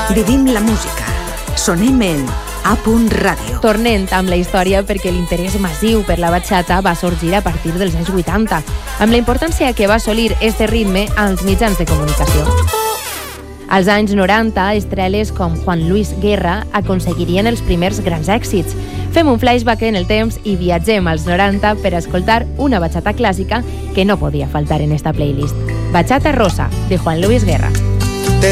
Vivim la música. Sonem en A.Radio. Tornem amb la història perquè l'interès massiu per la bachata va sorgir a partir dels anys 80, amb la importància que va assolir este ritme als mitjans de comunicació. Als anys 90, estreles com Juan Luis Guerra aconseguirien els primers grans èxits. Fem un flashback en el temps i viatgem als 90 per escoltar una bachata clàssica que no podia faltar en esta playlist. Bachata Rosa, de Juan Luis Guerra.